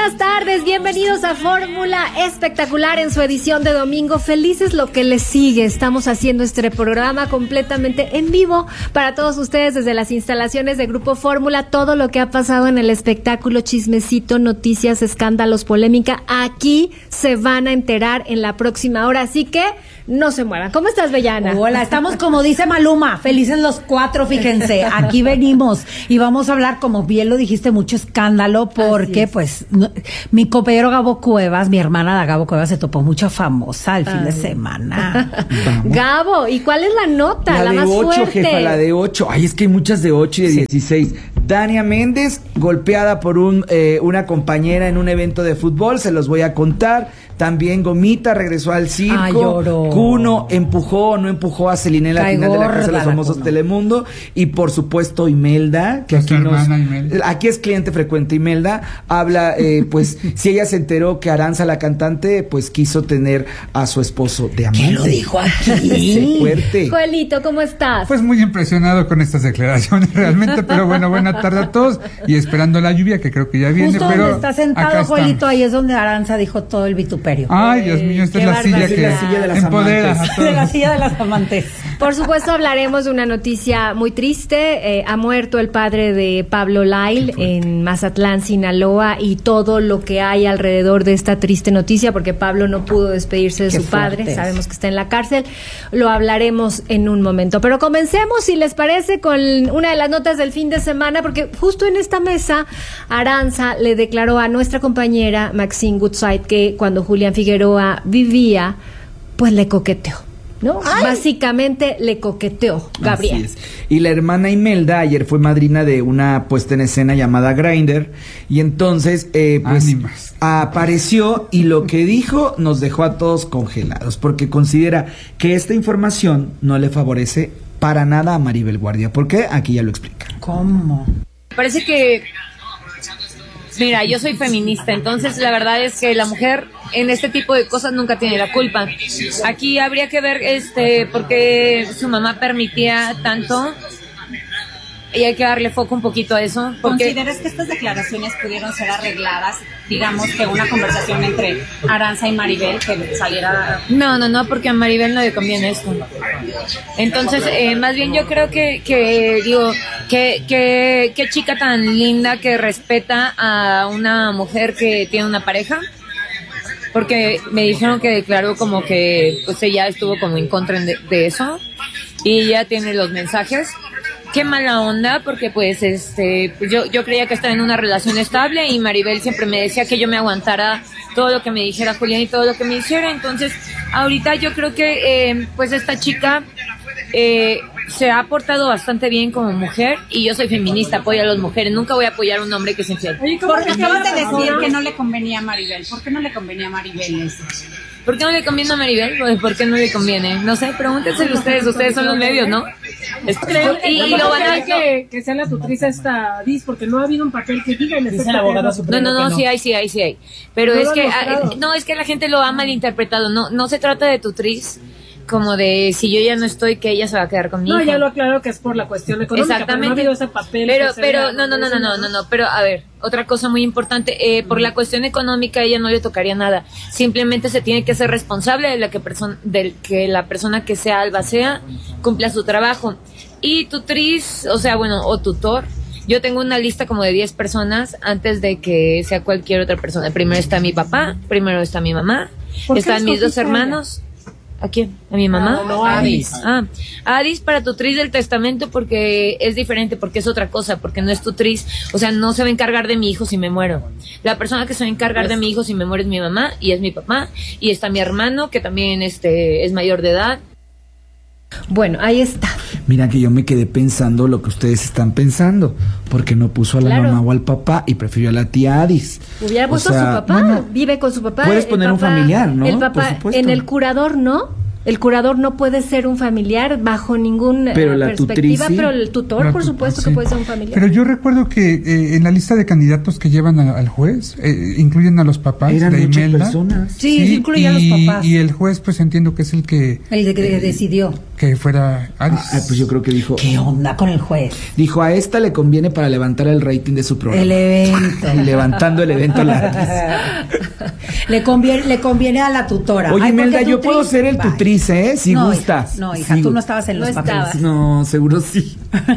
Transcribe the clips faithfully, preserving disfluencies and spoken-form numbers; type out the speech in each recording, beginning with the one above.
buenas tardes, bienvenidos a Fórmula Espectacular en su edición de domingo. Felices lo que les sigue. Estamos haciendo este programa completamente en vivo para todos ustedes desde las instalaciones de Grupo Fórmula. Todo lo que ha pasado en el espectáculo, chismecito, noticias, escándalos, polémica, aquí se van a enterar en la próxima hora. Así que no se muevan. ¿Cómo estás, Bellana? Hola, estamos como dice Maluma, felices los cuatro, fíjense. Aquí venimos y vamos a hablar, como bien lo dijiste, mucho escándalo porque, pues, no, mi compañero Gabo Cuevas, mi hermana la Gabo Cuevas, se topó mucha famosa el Ay. fin de semana. Vamos. Gabo, ¿y cuál es la nota? La, la de más ocho, fuerte. jefa, la de ocho. Ay, es que hay muchas de ocho y de dieciséis. Dania Méndez, golpeada por un eh, una compañera en un evento de fútbol, se los voy a contar. También Gomita regresó al circo. Ay, lloró. Cuno empujó o no empujó a Celine en la Cae final de la Casa de los gorda Famosos la Telemundo. Y por supuesto Imelda, que aquí, nos, Imelda. aquí es cliente frecuente. Imelda habla, eh, pues, si ella se enteró que Aranza, la cantante, pues quiso tener a su esposo de amante. ¿Quién lo dijo aquí? Sí, fuerte. Joelito, ¿cómo estás? Pues muy impresionado con estas declaraciones realmente, pero bueno, buena tarde a todos y esperando la lluvia que creo que ya viene. Justo pero donde está sentado, Joelito, ahí es donde Aranza dijo todo el vituperio. Ay, Dios mío, esta Qué es la silla que la silla de las empodera amantes. a todos. De la silla de las amantes. Por supuesto hablaremos de una noticia muy triste. Eh, ha muerto el padre de Pablo Lyle en Mazatlán, Sinaloa, y todo lo que hay alrededor de esta triste noticia, porque Pablo no pudo despedirse de Qué su padre. fuertes. Sabemos que está en la cárcel. Lo hablaremos en un momento. Pero comencemos, si les parece, con una de las notas del fin de semana, porque justo en esta mesa Aranza le declaró a nuestra compañera Maxine Goodside que cuando Julián Figueroa vivía, pues le coqueteó, ¿no? Ay. Básicamente le coqueteó, Gabriel. Así es. Y la hermana Imelda ayer fue madrina de una puesta en escena llamada Grindr, y entonces eh, pues Ánimas. apareció y lo que dijo nos dejó a todos congelados, porque considera que esta información no le favorece para nada a Maribel Guardia. ¿Por qué? Aquí ya lo explica. ¿Cómo? Parece que, mira, yo soy feminista, entonces la verdad es que la mujer en este tipo de cosas nunca tiene la culpa. Aquí habría que ver este por qué su mamá permitía tanto y hay que darle foco un poquito a eso. Porque ¿Consideras que estas declaraciones pudieron ser arregladas? Digamos que una conversación entre Aranza y Maribel que saliera... No, no, no, porque a Maribel no le conviene esto. Entonces, eh, más bien yo creo que, que digo, que, que, qué chica tan linda que respeta a una mujer que tiene una pareja. Porque me dijeron que declaró como que pues ella estuvo como en contra de, de eso y ella tiene los mensajes. Qué mala onda, porque pues este pues yo yo creía que estaba en una relación estable y Maribel siempre me decía que yo me aguantara todo lo que me dijera Julián y todo lo que me hiciera. Entonces ahorita yo creo que eh, pues esta chica eh, se ha portado bastante bien como mujer y yo soy feminista, apoyo a las mujeres, nunca voy a apoyar a un hombre que es infiel. Porque acabas de decir que no le convenía a Maribel. ¿Por qué no le convenía a Maribel eso? ¿Por qué no le conviene a Maribel? Pues, ¿por qué no le conviene? No sé, pregúntenselo ustedes, ustedes son los medios, ¿no? Es- y, y lo van a... que, que sea la tutriz esta Diz, porque no ha habido un papel que diga en Dice efecto la abogada que no. suprema. No, no, no, que no. sí hay, sí hay, sí hay. Pero No es lo que, han mostrado. ah, no, es que la gente lo ha malinterpretado. No, no se trata de tutriz como de si yo ya no estoy, que ella se va a quedar con mi No, hijo. ya lo aclaro que es por la cuestión económica. Exactamente. Pero no ha habido ese papel. Pero, que se pero, vea, no, no, no, no, no, eso no, no, pero a ver, otra cosa muy importante, eh, por la cuestión económica ella no le tocaría nada. Simplemente se tiene que ser responsable de la que persona, del que la persona que sea albacea cumpla su trabajo. Y tutriz, o sea, bueno, o tutor. Yo tengo una lista como de diez personas antes de que sea cualquier otra persona. Primero está mi papá, primero está mi mamá, ¿Por qué están mis dos escogiste a hermanos. ¿A quién? ¿A mi mamá? No, no, a Adis. Ah, Adis para tutriz del testamento porque es diferente, porque es otra cosa, porque no es tutriz, o sea, no se va a encargar de mi hijo si me muero. La persona que se va a encargar de mi hijo si me muero es mi mamá y es mi papá, y está mi hermano que también este es mayor de edad. Bueno, ahí está. Mira que yo me quedé pensando lo que ustedes están pensando, porque no puso a la Claro. mamá o al papá y prefirió a la tía Adis. Hubiera O puesto sea, a su papá, no, no. vive con su papá. Puedes el poner un papá- familiar, ¿no? El Por papá, supuesto. en el curador, ¿no? El curador no puede ser un familiar bajo ninguna Pero la perspectiva, tutriz sí. pero el tutor, La por tu- supuesto, sí. que puede ser un familiar. Pero yo recuerdo que eh, en la lista de candidatos que llevan a- al juez eh, incluyen a los papás Eran de muchas Imelda. personas. Sí, sí incluye a los y, papás. y el juez pues entiendo que es el que El de que decidió. que fuera Addis. Ah, pues yo creo que dijo, ¿Qué onda con el juez? dijo, a esta le conviene para levantar el rating de su programa. El evento. Y levantando el evento la le conviene, le conviene a la tutora. Oye, Ay, Imelda, porque yo Tutri- puedo ser el Bye. tutriz, ¿eh? Si no, gustas. Hija, no, hija, Sí, tú gu- no estabas en No los papeles. estabas. No, seguro sí.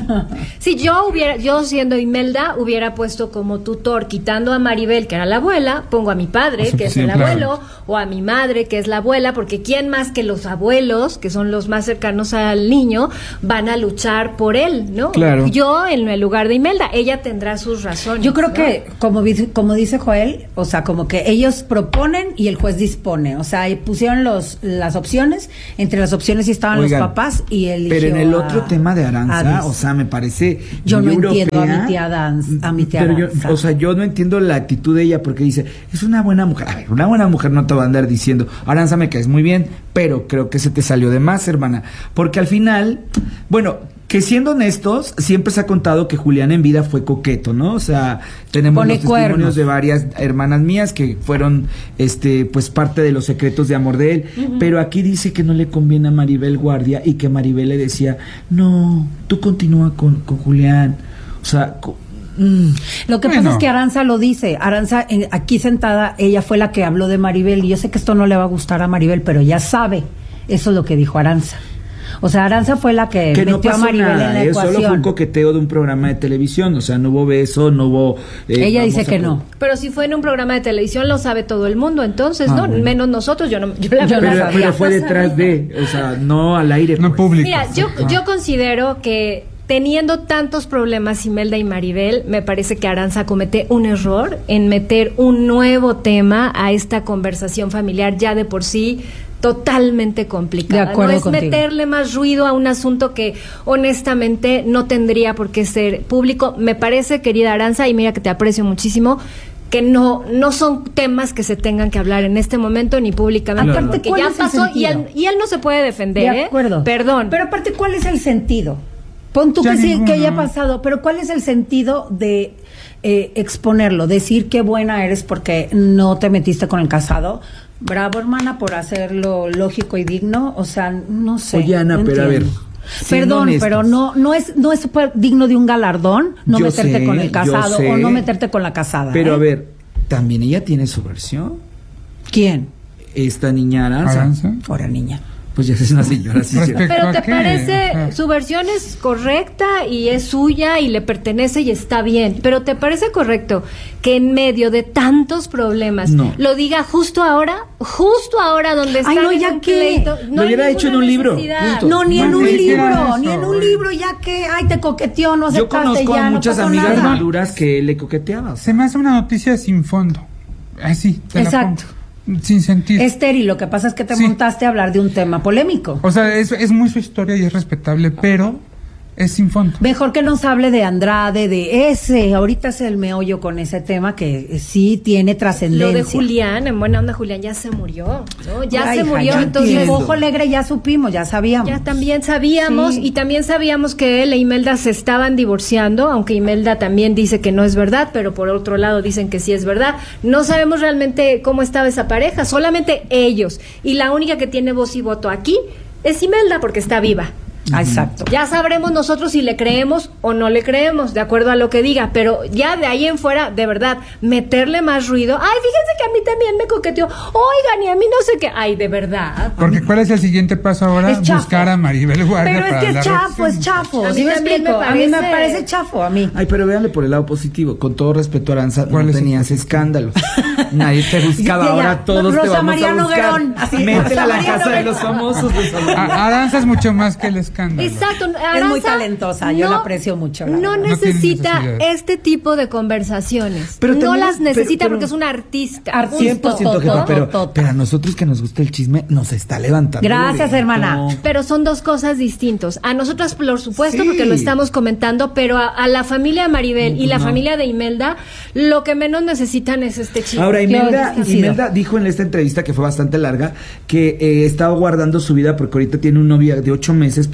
Si yo hubiera, yo siendo Imelda, hubiera puesto como tutor, quitando a Maribel, que era la abuela, pongo a mi padre, Por que es supuesto, el claro. abuelo, o a mi madre, que es la abuela, porque quién más que los abuelos, que son los más cercanos al niño, van a luchar por él, ¿no? Claro. Yo en el lugar de Imelda, ella tendrá sus razones. Yo creo ¿no? que, como, dice- como dice Joel, o sea, como que ellos proponen y el juez dispone. O sea, y pusieron los las opciones, entre las opciones sí estaban Oigan, los papás y él pero en el eligió otro a- tema de Aranza, Addis. o sea, me parece Yo muy no entiendo a europea, mi tía Dan- a mi tía pero yo, Aranza. o sea, yo no entiendo la actitud de ella porque dice, es una buena mujer. A ver, una buena mujer no te va a andar diciendo, Aranza, me caes muy bien, pero creo que se te salió de más, hermana. Porque al final, bueno, que siendo honestos, siempre se ha contado que Julián en vida fue coqueto, ¿no? O sea, tenemos Pone los testimonios cuernos. de varias hermanas mías que fueron, este, pues parte de los secretos de amor de él. Pero aquí dice que no le conviene a Maribel Guardia y que Maribel le decía, no, tú continúa con, con Julián. O sea, co- mm. Lo que Bueno. pasa es que Aranza lo dice. Aranza, eh, aquí sentada, ella fue la que habló de Maribel. Y yo sé que esto no le va a gustar a Maribel, pero ya sabe. Eso es lo que dijo Aranza. O sea, Aranza fue la que, que no metió a pasó Maribel nada, en la ¿eh? ecuación. Solo fue un coqueteo de un programa de televisión, o sea, no hubo beso, no hubo... eh, Ella vamos dice a que co- no. Pero si fue en un programa de televisión, lo sabe todo el mundo, entonces, Ah, ¿no? bueno. Menos nosotros, yo no, yo la Yo no verdad Pero, sabía. pero fue detrás de, o sea, no al aire. No pues. público. Mira, yo, Ah. yo considero que teniendo tantos problemas Imelda y Maribel, me parece que Aranza comete un error en meter un nuevo tema a esta conversación familiar ya de por sí totalmente complicada. De acuerdo no es contigo. meterle más ruido a un asunto que honestamente no tendría por qué ser público. Me parece, querida Aranza, y mira que te aprecio muchísimo, que no no son temas que se tengan que hablar en este momento ni públicamente, Aparte, porque ¿cuál ya es el pasó y sentido? él, y él no se puede defender, De ¿eh? acuerdo. Perdón. Pero aparte, ¿cuál es el sentido? Pon tú Ya que sí, ninguno. que haya pasado, pero ¿cuál es el sentido de eh, exponerlo? Decir qué buena eres porque no te metiste con el casado. Bravo, hermana, por hacerlo lógico y digno. O sea, no sé. Oye, Ana, no pero a ver, entiendo. siendo Perdón, honestos. pero no no es no es súper digno de un galardón no Yo meterte sé, con el yo casado sé. o no meterte con la casada. Pero ¿eh? a ver, también ella tiene su versión. ¿Quién? Esta niña Aranza. Aranza. Ahora, niña. Pues ya es una señora, sí, sí. Respecto Pero ¿a te qué? parece, Ajá. su versión es correcta y es suya y le pertenece y está bien, pero ¿te parece correcto que en medio de tantos problemas No. lo diga justo ahora? Justo ahora donde está Ay, no, en ¿ya un qué? pleito? Lo hay hubiera hecho en ninguna un libro, necesidad. punto. No, ni en No, un ni siquiera libro, eso, ni en un güey. libro, ya que, ay, te coqueteó, no Yo aceptaste conozco ya, a no muchas pasó amigas nada. maduras que le coqueteabas. Se me hace una noticia sin fondo. Así, te la Exacto. pongo. Sin sentido. Estéril, lo que pasa es que te Sí. montaste a hablar de un tema polémico. O sea, es, es muy su historia y es respetable, pero es sin fondo. Mejor que nos hable de Andrade, de ese, ahorita es el meollo con ese tema que eh, sí tiene trascendencia. Lo de Julián, en buena onda, Julián ya se murió, ¿no? Ya Ay, se hija, murió, ya entonces entiendo. Ojo Alegre ya supimos, ya sabíamos. ya también sabíamos, Sí. y también sabíamos que él e Imelda se estaban divorciando, aunque Imelda también dice que no es verdad, pero por otro lado dicen que sí es verdad. No sabemos realmente cómo estaba esa pareja, solamente ellos. Y la única que tiene voz y voto aquí es Imelda porque está viva. Ah, exacto. Ya sabremos nosotros si le creemos o no le creemos, de acuerdo a lo que diga, pero ya de ahí en fuera, de verdad, meterle más ruido. Ay, fíjense que a mí también me coqueteó. Oigan, y a mí no sé qué. Ay, de verdad. Porque ¿cuál es el siguiente paso ahora? Es chafo. Buscar a Maribel Guardia Pero es para que es la chafo, es reacción. chafo. A mí ¿Sí me también me explico? A mí me parece- parece chafo, a mí. Ay, pero véanle por el lado positivo. Con todo respeto, Aranza, ¿Cuál no es el tenías positivo? escándalos. Nadie te buscaba. Ya, ya. Ahora todos te Rosa vamos María a buscar. Noguerón, así. Métela Rosa a la María casa de Noguerón. los famosos. de Salvador. A- Aranza es mucho más que el escándalo. Exacto. Es Aranza muy talentosa, yo la aprecio mucho, la No verdad. No tiene necesita necesidad. este tipo de conversaciones. Pero no también- las necesita pero- pero- porque es una artista. Artista. cien por ciento, Toto, jefa, pero, Toto. pero a nosotros que nos gusta el chisme, nos está levantando. Gracias, el hermana. evento. Pero son dos cosas distintas. A nosotras, por supuesto, Sí. porque lo estamos comentando, pero a, a la familia Maribel y la No. familia de Imelda, lo que menos necesitan es este chisme. Ahora, Imelda, Yo he sido. Imelda dijo en esta entrevista, que fue bastante larga, que eh, estaba guardando su vida porque ahorita tiene un novio de ocho meses, pero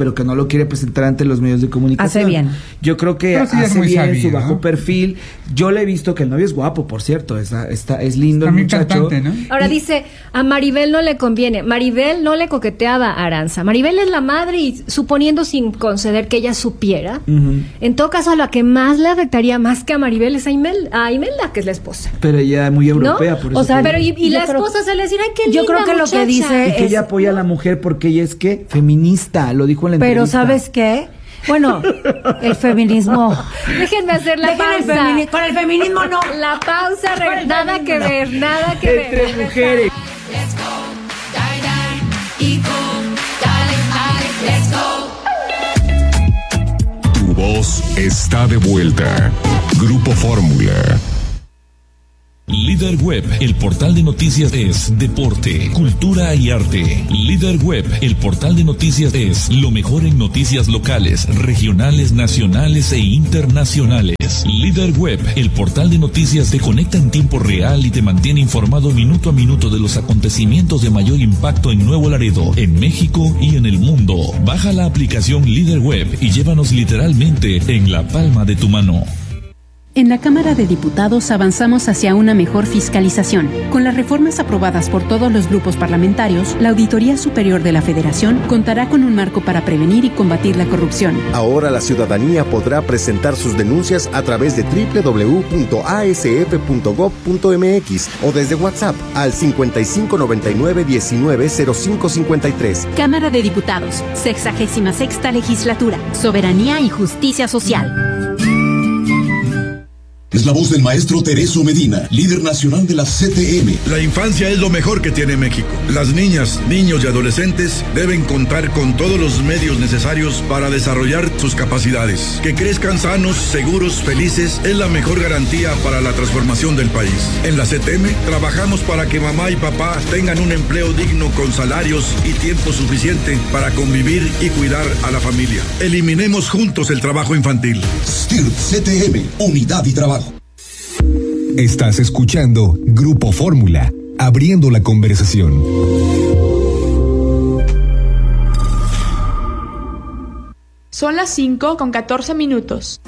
pero que no lo quiere presentar ante los medios de comunicación. Hace bien. Yo creo que Pero sí es hace muy bien sabido, su bajo ¿no? perfil. Yo le he visto que el novio es guapo, por cierto, está, está, es lindo el También muchacho. cantante, ¿no? Ahora dice, a Maribel no le conviene. Maribel no le coqueteaba a Aranza. Maribel es la madre y suponiendo sin conceder que ella supiera, Ujú. en todo caso a la que más le afectaría más que a Maribel es a, Imel, a Imelda, que es la esposa. Pero ella es muy europea, ¿No? por eso. O sea, te Pero y, digo. y Yo la creo- esposa se le decirá que yo creo que lo que dice Y que es- ella apoya a la mujer porque ella es, ¿qué? Feminista, lo dijo en la Pero entrevista. ¿sabes qué? Bueno, el feminismo... Déjenme hacer la Dejen el pausa. femini- con el feminismo no. La pausa, Con el nada que feminismo, no. ver, nada que ver. Entre mujeres. Tu voz está de vuelta. Grupo Fórmula. Líder Web, el portal de noticias es deporte, cultura y arte. Líder Web, el portal de noticias es lo mejor en noticias locales, regionales, nacionales e internacionales. Líder Web, el portal de noticias te conecta en tiempo real y te mantiene informado minuto a minuto de los acontecimientos de mayor impacto en Nuevo Laredo, en México y en el mundo. Baja la aplicación Líder Web y llévanos literalmente en la palma de tu mano. En la Cámara de Diputados avanzamos hacia una mejor fiscalización. Con las reformas aprobadas por todos los grupos parlamentarios, la Auditoría Superior de la Federación contará con un marco para prevenir y combatir la corrupción. Ahora la ciudadanía podrá presentar sus denuncias a través de doble u doble u doble u punto a s f punto gob punto m x o desde WhatsApp al cincuenta y cinco noventa y nueve diecinueve cero cinco cincuenta y tres. Cámara de Diputados, sexagésima sexta Legislatura, Soberanía y Justicia Social. Es la voz del maestro Tereso Medina, líder nacional de la C T M. La infancia es lo mejor que tiene México. Las niñas, niños y adolescentes deben contar con todos los medios necesarios para desarrollar sus capacidades. Que crezcan sanos, seguros, felices es la mejor garantía para la transformación del país. En la C T M trabajamos para que mamá y papá tengan un empleo digno con salarios y tiempo suficiente para convivir y cuidar a la familia. Eliminemos juntos el trabajo infantil. S T I R P C T M, unidad y trabajo. Estás escuchando Grupo Fórmula, abriendo la conversación. Son las cinco con catorce minutos.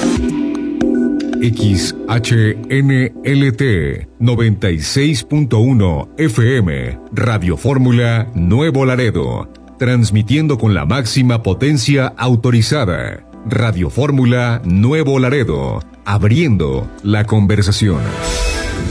X H N L T noventa y seis punto uno F M, Radio Fórmula Nuevo Laredo, transmitiendo con la máxima potencia autorizada. Radio Fórmula Nuevo Laredo, abriendo la conversación.